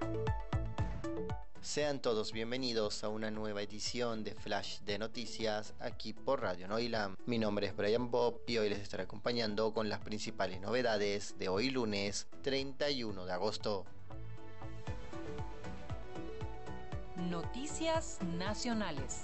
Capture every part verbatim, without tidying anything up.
Sean todos bienvenidos a una nueva edición de Flash de Noticias aquí por Radio Noilam. Mi nombre es Brian Bob y hoy les estaré acompañando con las principales novedades de hoy lunes treinta y uno de agosto. Noticias nacionales.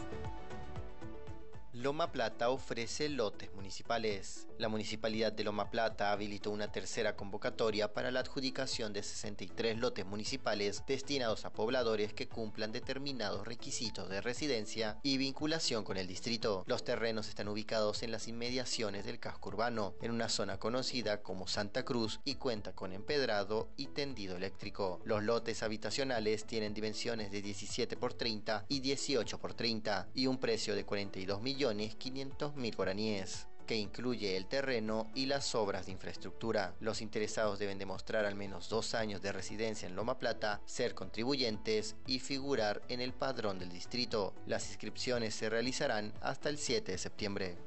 Loma Plata ofrece lotes municipales. La Municipalidad de Loma Plata habilitó una tercera convocatoria para la adjudicación de sesenta y tres lotes municipales destinados a pobladores que cumplan determinados requisitos de residencia y vinculación con el distrito. Los terrenos están ubicados en las inmediaciones del casco urbano, en una zona conocida como Santa Cruz y cuenta con empedrado y tendido eléctrico. Los lotes habitacionales tienen dimensiones de diecisiete por treinta y dieciocho por treinta y un precio de cuarenta y dos millones quinientos mil guaraníes, que incluye el terreno y las obras de infraestructura. Los interesados deben demostrar al menos dos años de residencia en Loma Plata, ser contribuyentes y figurar en el padrón del distrito. Las inscripciones se realizarán hasta el siete de septiembre.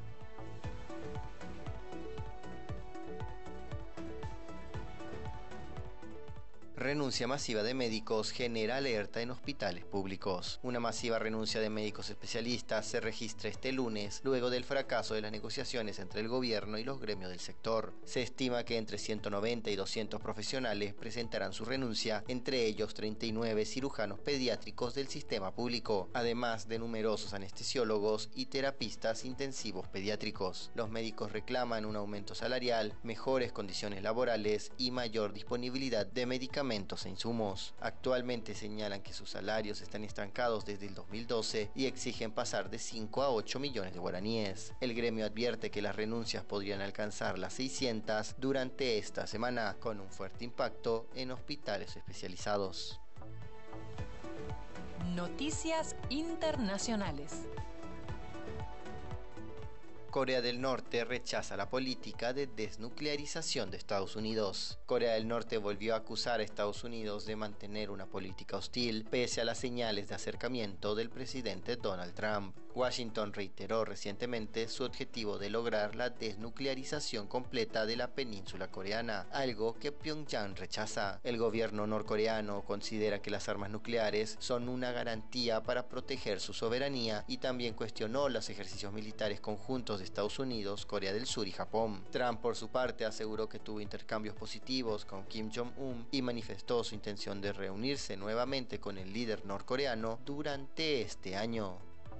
Renuncia masiva de médicos genera alerta en hospitales públicos. Una masiva renuncia de médicos especialistas se registra este lunes, luego del fracaso de las negociaciones entre el gobierno y los gremios del sector. Se estima que entre ciento noventa y doscientos profesionales presentarán su renuncia, entre ellos treinta y nueve cirujanos pediátricos del sistema público, además de numerosos anestesiólogos y terapistas intensivos pediátricos. Los médicos reclaman un aumento salarial, mejores condiciones laborales y mayor disponibilidad de medicamentos e insumos. Actualmente señalan que sus salarios están estancados desde el dos mil doce y exigen pasar de cinco a ocho millones de guaraníes. El gremio advierte que las renuncias podrían alcanzar las seiscientas durante esta semana, con un fuerte impacto en hospitales especializados. Noticias internacionales. Corea del Norte rechaza la política de desnuclearización de Estados Unidos. Corea del Norte volvió a acusar a Estados Unidos de mantener una política hostil pese a las señales de acercamiento del presidente Donald Trump. Washington reiteró recientemente su objetivo de lograr la desnuclearización completa de la península coreana, algo que Pyongyang rechaza. El gobierno norcoreano considera que las armas nucleares son una garantía para proteger su soberanía y también cuestionó los ejercicios militares conjuntos de Estados Unidos, Corea del Sur y Japón. Trump, por su parte, aseguró que tuvo intercambios positivos con Kim Jong-un y manifestó su intención de reunirse nuevamente con el líder norcoreano durante este año.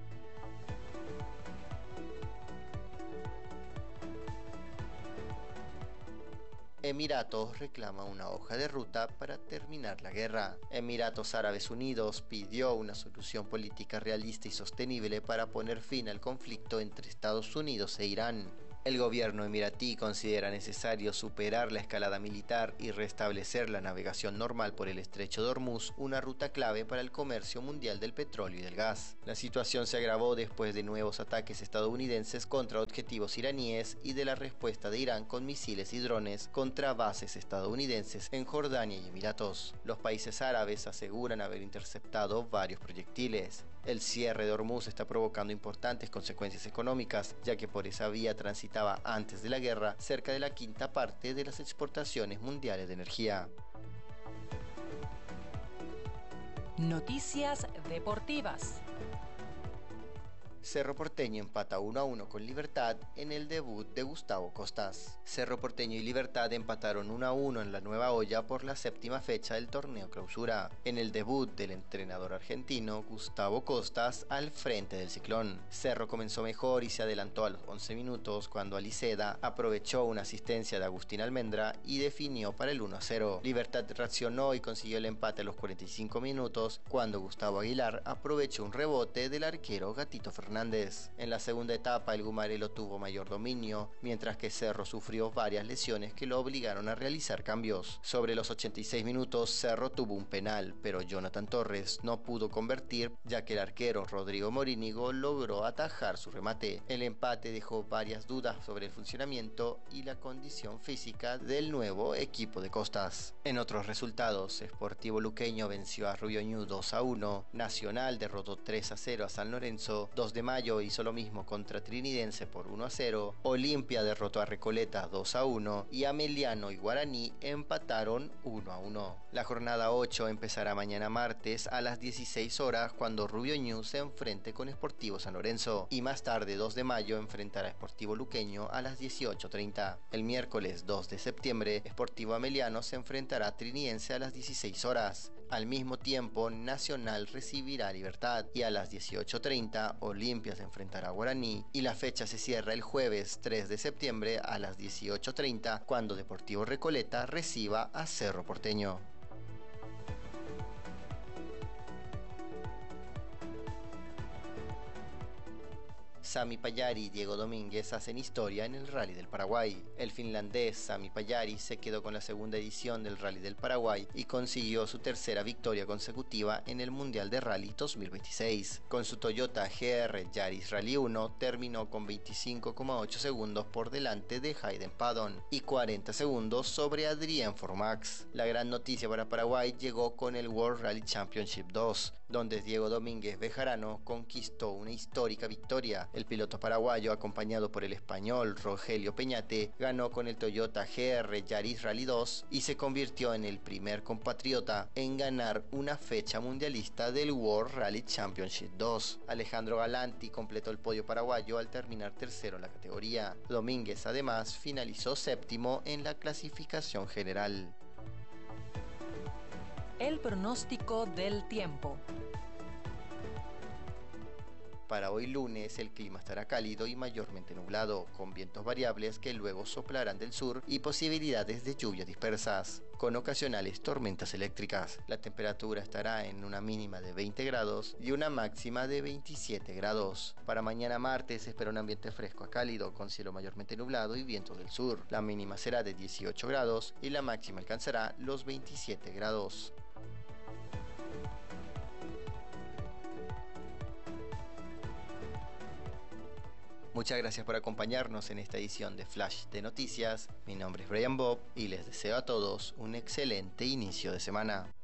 Emiratos reclama una hoja de ruta para terminar la guerra. Emiratos Árabes Unidos pidió una solución política realista y sostenible para poner fin al conflicto entre Estados Unidos e Irán. El gobierno emiratí considera necesario superar la escalada militar y restablecer la navegación normal por el estrecho de Hormuz, una ruta clave para el comercio mundial del petróleo y del gas. La situación se agravó después de nuevos ataques estadounidenses contra objetivos iraníes y de la respuesta de Irán con misiles y drones contra bases estadounidenses en Jordania y Emiratos. Los países árabes aseguran haber interceptado varios proyectiles. El cierre de Hormuz está provocando importantes consecuencias económicas, ya que por esa vía transitaba antes de la guerra cerca de la quinta parte de las exportaciones mundiales de energía. Noticias deportivas. Cerro Porteño empata uno a uno con Libertad en el debut de Gustavo Costas. Cerro Porteño y Libertad empataron uno a uno en la Nueva Olla por la séptima fecha del torneo Clausura, en el debut del entrenador argentino Gustavo Costas al frente del Ciclón. Cerro comenzó mejor y se adelantó a los once minutos cuando Aliceda aprovechó una asistencia de Agustín Almendra y definió para el uno a cero. Libertad reaccionó y consiguió el empate a los cuarenta y cinco minutos cuando Gustavo Aguilar aprovechó un rebote del arquero Gatito Fernández. En la segunda etapa el Gumarelo tuvo mayor dominio, mientras que Cerro sufrió varias lesiones que lo obligaron a realizar cambios. Sobre los ochenta y seis minutos Cerro tuvo un penal, pero Jonathan Torres no pudo convertir, ya que el arquero Rodrigo Morínigo logró atajar su remate. El empate dejó varias dudas sobre el funcionamiento y la condición física del nuevo equipo de Costas. En otros resultados, Sportivo Luqueño venció a Rubio Ñu dos a uno, Nacional derrotó tres a cero a San Lorenzo, dos de Mayo hizo lo mismo contra Trinidense por uno a cero, Olimpia derrotó a Recoleta dos a uno y Ameliano y Guaraní empataron uno a uno. La jornada ocho empezará mañana martes a las dieciséis horas cuando Rubio Ñu se enfrente con Sportivo San Lorenzo y más tarde dos de mayo enfrentará a Sportivo Luqueño a las dieciocho treinta. El miércoles dos de septiembre Sportivo Ameliano se enfrentará a Trinidense a las dieciséis horas. Al mismo tiempo, Nacional recibirá a Libertad y a las dieciocho treinta Olimpia se enfrentará a Guaraní y la fecha se cierra el jueves tres de septiembre a las dieciocho treinta cuando Deportivo Recoleta reciba a Cerro Porteño. Sami Pajari y Diego Domínguez hacen historia en el Rally del Paraguay. El finlandés Sami Pajari se quedó con la segunda edición del Rally del Paraguay y consiguió su tercera victoria consecutiva en el Mundial de Rally dos mil veintiséis. Con su Toyota G R Yaris Rally uno terminó con veinticinco coma ocho segundos por delante de Hayden Paddon y cuarenta segundos sobre Adrien Formax. La gran noticia para Paraguay llegó con el World Rally Championship dos, donde Diego Domínguez Bejarano conquistó una histórica victoria. El piloto paraguayo, acompañado por el español Rogelio Peñate, ganó con el Toyota G R Yaris Rally dos y se convirtió en el primer compatriota en ganar una fecha mundialista del World Rally Championship dos. Alejandro Galanti completó el podio paraguayo al terminar tercero en la categoría. Domínguez además finalizó séptimo en la clasificación general. El pronóstico del tiempo. Para hoy lunes el clima estará cálido y mayormente nublado, con vientos variables que luego soplarán del sur y posibilidades de lluvias dispersas, con ocasionales tormentas eléctricas. La temperatura estará en una mínima de veinte grados y una máxima de veintisiete grados. Para mañana martes se espera un ambiente fresco a cálido, con cielo mayormente nublado y vientos del sur. La mínima será de dieciocho grados y la máxima alcanzará los veintisiete grados. Muchas gracias por acompañarnos en esta edición de Flash de Noticias. Mi nombre es Brian Bob y les deseo a todos un excelente inicio de semana.